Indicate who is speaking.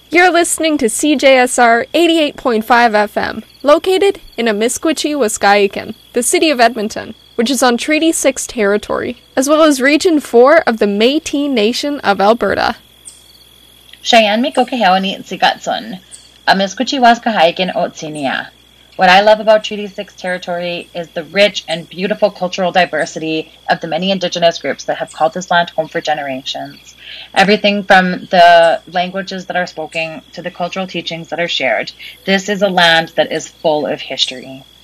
Speaker 1: You're listening to CJSR 88.5 FM, located in Amiskwichi, Waskahikan, the city of Edmonton, which is on Treaty 6 territory, as well as Region 4 of the Métis Nation of Alberta.
Speaker 2: Cheyenne Mikokehewani Tsigatsun, Amiskwichi Waskahikan Otsinia. What I love about Treaty 6 territory is the rich and beautiful cultural diversity of the many Indigenous groups that have called this land home for generations. Everything from the languages that are spoken to the cultural teachings that are shared. This is a land that is full of history.